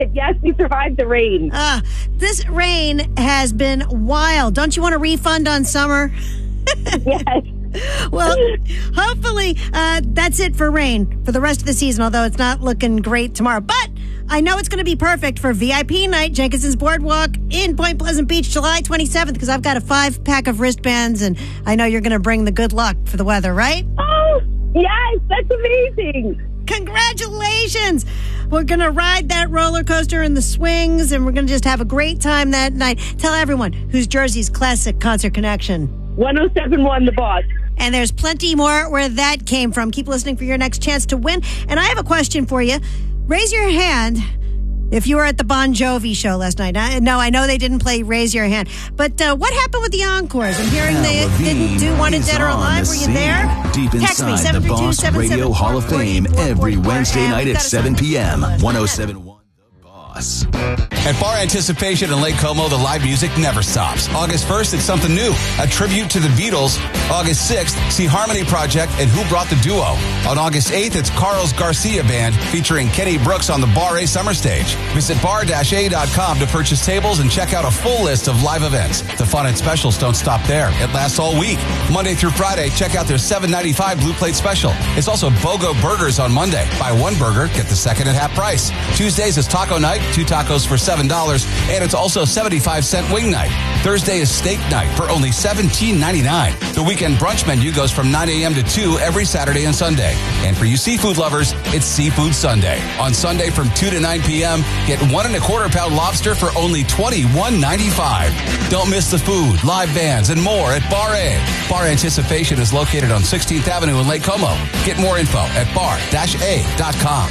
Yes, we survived the rain. This rain has been wild. Don't you want a refund on summer? Yes. Well, hopefully that's it for rain for the rest of the season, although it's not looking great tomorrow. But I know it's going to be perfect for VIP night, Jenkinson's Boardwalk in Point Pleasant Beach, July 27th, because I've got a 5-pack of wristbands, and I know you're going to bring the good luck for the weather, right? Oh, yes, that's amazing. Congratulations. We're going to ride that roller coaster in the swings, and we're going to just have a great time that night. Tell everyone who's Jersey's classic concert connection. 107.1 The Boss. And there's plenty more where that came from. Keep listening for your next chance to win. And I have a question for you. Raise your hand if you were at the Bon Jovi show last night. No, I know they didn't play Raise Your Hand. But what happened with the encores? I'm hearing they didn't do Wanted Dead or Alive. Were you there? Deep inside the Boss Radio Hall of Fame every Wednesday night at 7 p.m. 107.1 The Boss. At Bar Anticipation in Lake Como, the live music never stops. August 1st, it's something new, a tribute to the Beatles. August 6th, see Harmony Project and Who Brought the Duo. On August 8th, it's Carlos Garcia Band featuring Kenny Brooks on the Bar A Summer Stage. Visit bar-a.com to purchase tables and check out a full list of live events. The fun and specials don't stop there. It lasts all week. Monday through Friday, check out their $7.95 Blue Plate Special. It's also BOGO Burgers on Monday. Buy one burger, get the second at half price. Tuesdays is Taco Night, 2 tacos for $7, and it's also 75-cent wing night. Thursday is steak night for only $17.99. The weekend brunch menu goes from 9 a.m. to 2 every Saturday and Sunday. And for you seafood lovers, it's Seafood Sunday. On Sunday from 2 to 9 p.m., get 1 1/4 pound lobster for only $21.95. Don't miss the food, live bands, and more at Bar A. Bar Anticipation is located on 16th Avenue in Lake Como. Get more info at bar-a.com.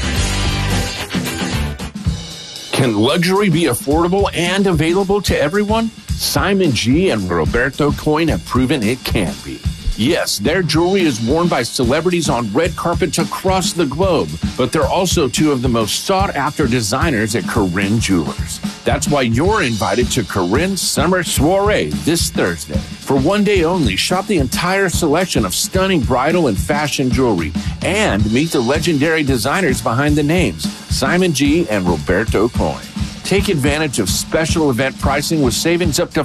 Can luxury be affordable and available to everyone? Simon G. and Roberto Coin have proven it can be. Yes, their jewelry is worn by celebrities on red carpets across the globe, but they're also two of the most sought-after designers at Corinne Jewelers. That's why you're invited to Corinne's Summer Soiree this Thursday. For one day only, shop the entire selection of stunning bridal and fashion jewelry and meet the legendary designers behind the names, Simon G. and Roberto Coin. Take advantage of special event pricing with savings up to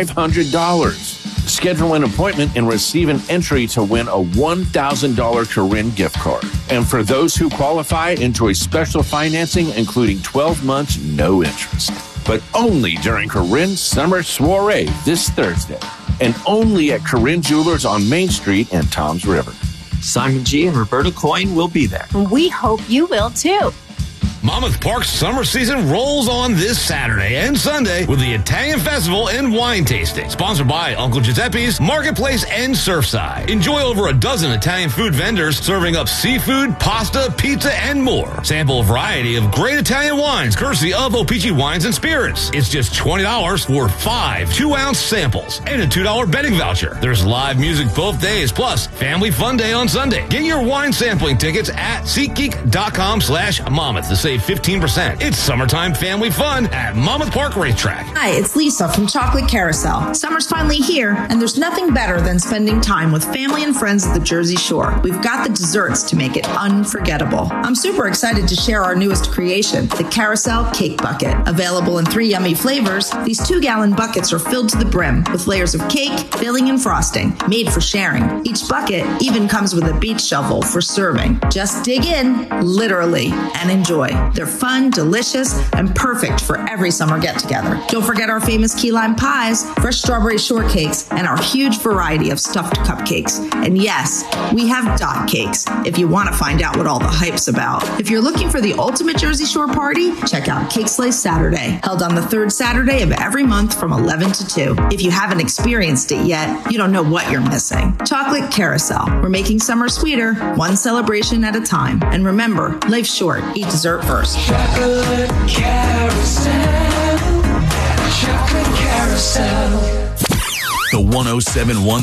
$500. Schedule an appointment and receive an entry to win a $1,000 Corinne gift card. And for those who qualify, enjoy special financing, including 12 months, no interest. But only during Corinne's Summer Soiree this Thursday. And only at Corinne Jewelers on Main Street and Toms River. Simon G. and Roberto Coin will be there. We hope you will too. Monmouth Park's summer season rolls on this Saturday and Sunday with the Italian Festival and Wine Tasting. Sponsored by Uncle Giuseppe's, Marketplace, and Surfside. Enjoy over a dozen Italian food vendors serving up seafood, pasta, pizza, and more. Sample a variety of great Italian wines courtesy of O-Pigi Wines and Spirits. It's just $20 for 5 2-ounce samples and a $2 betting voucher. There's live music both days, plus Family Fun Day on Sunday. Get your wine sampling tickets at SeatGeek.com/Monmouth to save 15%. It's summertime family fun at Monmouth Park Racetrack. Hi, it's Lisa from Chocolate Carousel. Summer's finally here, and there's nothing better than spending time with family and friends at the Jersey Shore. We've got the desserts to make it unforgettable. I'm super excited to share our newest creation, the Carousel Cake Bucket. Available in 3 yummy flavors, these 2-gallon buckets are filled to the brim with layers of cake, filling, and frosting, made for sharing. Each bucket even comes with a beach shovel for serving. Just dig in, literally, and enjoy. They're fun, delicious, and perfect for every summer get-together. Don't forget our famous key lime pies, fresh strawberry shortcakes, and our huge variety of stuffed cupcakes. And yes, we have dot cakes if you want to find out what all the hype's about. If you're looking for the ultimate Jersey Shore party, check out Cake Slice Saturday, held on the 3rd Saturday of every month from 11 to 2. If you haven't experienced it yet, you don't know what you're missing. Chocolate Carousel. We're making summer sweeter, one celebration at a time. And remember, life's short. Eat dessert first. Chocolate Carousel. Chocolate Carousel. The 107.1